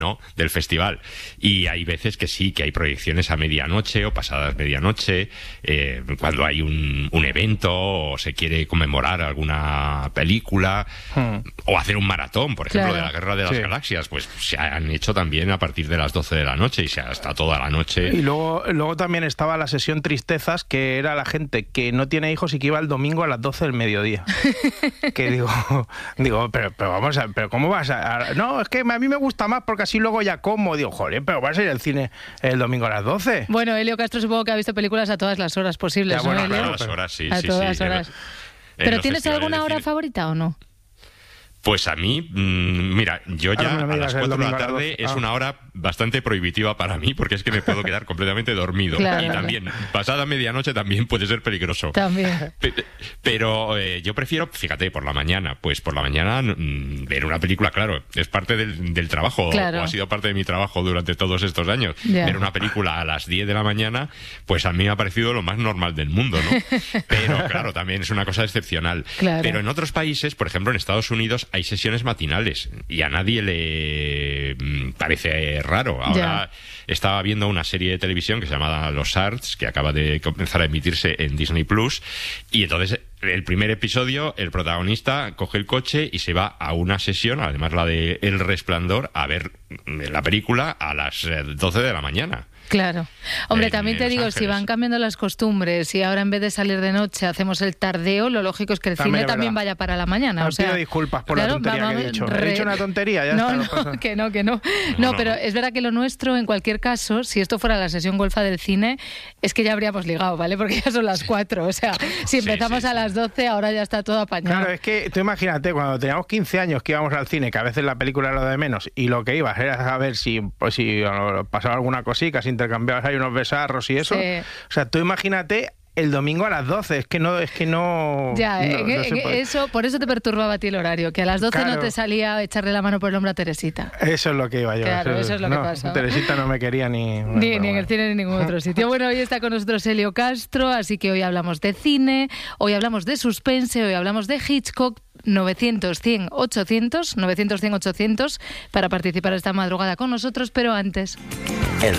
¿no?, del festival. Y hay veces que sí, que hay proyecciones a medianoche o pasadas medianoche, cuando hay un evento o se quiere conmemorar alguna película o hacer un maratón, por ejemplo, de la Guerra de las Galaxias, pues se han hecho también a partir de las 12 de la noche y se hasta toda la noche. Y luego también estaba la sesión Tristezas, que era la gente que no tiene hijos y que iba el domingo a las 12 del mediodía. Que digo, pero vamos a, pero ¿cómo vas a...? No, es que a mí me gusta más porque así luego ya como. Digo, joder, pero vas a ir al cine el domingo a las 12. Bueno, Elio Castro supongo que ha visto películas a todas las horas posibles, ya, bueno, ¿no, Elio? A todas las horas, sí. A todas las horas. ¿Pero tienes alguna hora favorita o no? Pues a mí, mira, yo ya a las 4 de la tarde es una hora bastante prohibitiva para mí, porque es que me puedo quedar completamente dormido. Claro, y también, pasada medianoche también puede ser peligroso. También. Pero yo prefiero, fíjate, por la mañana. Pues por la mañana ver una película, claro, es parte del trabajo, claro, o ha sido parte de mi trabajo durante todos estos años. Yeah. Ver una película a las 10 de la mañana, pues a mí me ha parecido lo más normal del mundo, ¿no? Pero claro, también es una cosa excepcional. Claro. Pero en otros países, por ejemplo en Estados Unidos, hay sesiones matinales y a nadie le parece raro. Ahora estaba viendo una serie de televisión que se llama Los Arts, que acaba de comenzar a emitirse en Disney Plus, y entonces el primer episodio, el protagonista coge el coche y se va a una sesión, además la de El Resplandor, a ver la película a las 12 de la mañana. Claro. Hombre, también te digo, si van cambiando las costumbres y ahora en vez de salir de noche hacemos el tardeo, lo lógico es que el cine también vaya para la mañana. O sea, pido disculpas por la tontería que he dicho. He dicho una tontería, ya está. Que no. No, pero es verdad que lo nuestro, en cualquier caso, si esto fuera la sesión golfa del cine, es que ya habríamos ligado, ¿vale? Porque ya son las 4. O sea, si empezamos a las 12, ahora ya está todo apañado. Claro, es que tú imagínate, cuando teníamos 15 años que íbamos al cine, que a veces la película era lo de menos, y lo que ibas era a ver si pasaba alguna cosita, si intercambiabas ahí unos besarros y eso. O sea, tú imagínate el domingo a las 12, es que no... Ya, eso, por eso te perturbaba a ti el horario, que a las 12 no te salía a echarle la mano por el hombro a Teresita. Eso es lo que iba yo. Claro, eso es lo que pasa. Teresita no me quería ni en el cine ni en ningún otro sitio. Bueno, hoy está con nosotros Elio Castro, así que hoy hablamos de cine, hoy hablamos de suspense, hoy hablamos de Hitchcock. 900-100-800, 900-100-800 para participar esta madrugada con nosotros, pero antes...